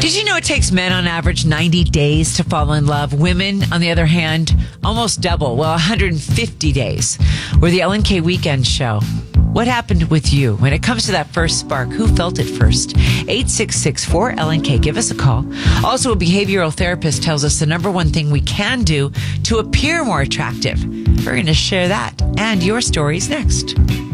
Did you know it takes men on average 90 days to fall in love? Women, on the other hand, almost double. Well, 150 days. We're the Ellen K Weekend Show. What happened with you when it comes to that first spark? Who felt it first? 866-4LNK. Give us a call. Also, a behavioral therapist tells us the number one thing we can do to appear more attractive. We're going to share that and your stories next.